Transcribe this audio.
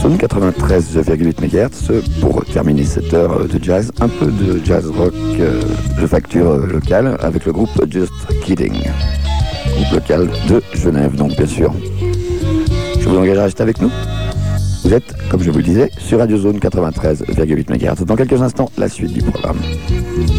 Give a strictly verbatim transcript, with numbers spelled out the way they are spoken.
Zone quatre-vingt-treize virgule huit mégahertz pour terminer cette heure de jazz, un peu de jazz rock euh, de facture locale avec le groupe Just Kidding, groupe local de Genève donc bien sûr. Je vous engage à rester avec nous. Vous êtes, comme je vous le disais, sur Radio Zone quatre-vingt-treize virgule huit mégahertz. Dans quelques instants, la suite du programme.